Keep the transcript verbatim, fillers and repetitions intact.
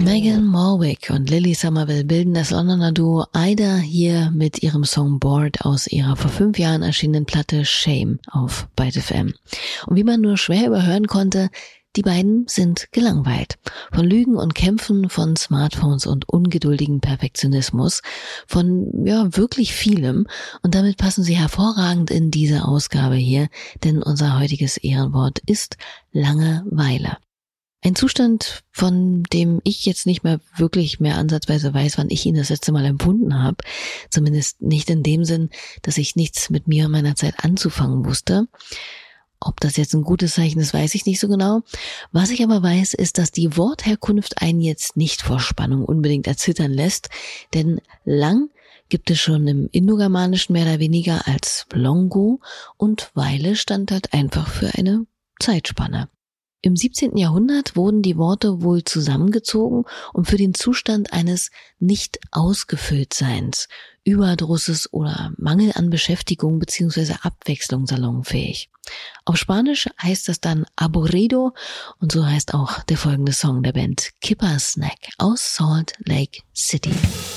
Megan Morwick und Lily Somerville bilden das Londoner Duo Ida hier mit ihrem Song Bored aus ihrer vor fünf Jahren erschienenen Platte Shame auf Byte F M. Und wie man nur schwer überhören konnte, die beiden sind gelangweilt. Von Lügen und Kämpfen, von Smartphones und ungeduldigem Perfektionismus, von, ja, wirklich vielem. Und damit passen sie hervorragend in diese Ausgabe hier, denn unser heutiges Ehrenwort ist Langeweile. Ein Zustand, von dem ich jetzt nicht mehr wirklich mehr ansatzweise weiß, wann ich ihn das letzte Mal empfunden habe. Zumindest nicht in dem Sinn, dass ich nichts mit mir und meiner Zeit anzufangen wusste. Ob das jetzt ein gutes Zeichen ist, weiß ich nicht so genau. Was ich aber weiß, ist, dass die Wortherkunft einen jetzt nicht vor Spannung unbedingt erzittern lässt, denn lang gibt es schon im Indogermanischen mehr oder weniger als Longo und Weile stand halt einfach für eine Zeitspanne. Im siebzehnten Jahrhundert wurden die Worte wohl zusammengezogen und für den Zustand eines Nicht-Ausgefülltseins, Überdrusses oder Mangel an Beschäftigung bzw. Abwechslung salonfähig. Auf Spanisch heißt das dann aburrido und so heißt auch der folgende Song der Band Kipper Snack aus Salt Lake City.